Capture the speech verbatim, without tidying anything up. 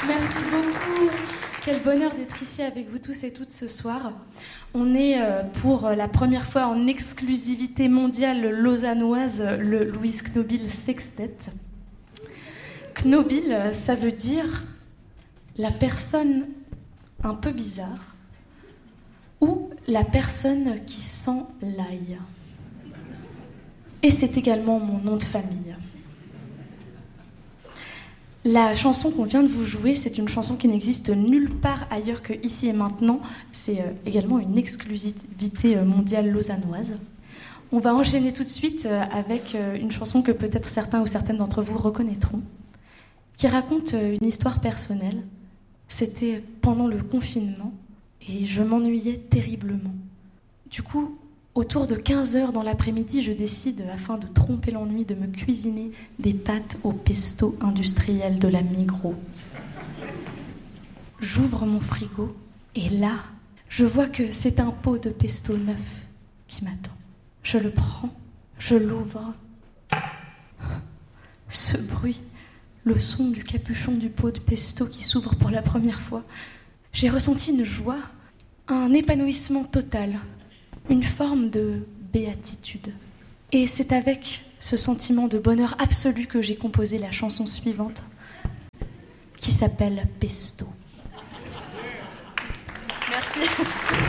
Merci beaucoup. Quel bonheur d'être ici avec vous tous et toutes ce soir. On est pour la première fois en exclusivité mondiale lausannoise le Louise Knobil Sextet. Knobil, ça veut dire la personne un peu bizarre ou la personne qui sent l'ail. Et c'est également mon nom de famille. La chanson qu'on vient de vous jouer, c'est une chanson qui n'existe nulle part ailleurs que ici et maintenant. C'est également une exclusivité mondiale lausannoise. On va enchaîner tout de suite avec une chanson que peut-être certains ou certaines d'entre vous reconnaîtront, qui raconte une histoire personnelle. C'était pendant le confinement et je m'ennuyais terriblement. Du coup, autour de quinze heures dans l'après-midi, je décide, afin de tromper l'ennui, de me cuisiner des pâtes au pesto industriel de la Migros. J'ouvre mon frigo et là, je vois que c'est un pot de pesto neuf qui m'attend. Je le prends, je l'ouvre. Ce bruit, le son du capuchon du pot de pesto qui s'ouvre pour la première fois. J'ai ressenti une joie, un épanouissement total. Une forme de béatitude. Et c'est avec ce sentiment de bonheur absolu que j'ai composé la chanson suivante, qui s'appelle Pesto. Merci.